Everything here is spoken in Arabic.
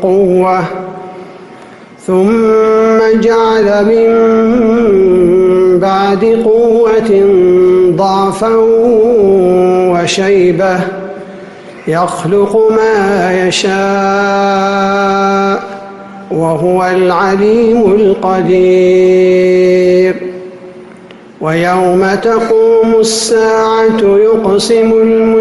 قوة ثم جعل من بعد قوة ضعفا وشيبة يخلق ما يشاء وهو العليم القدير. ويوم تقوم الساعة يقسم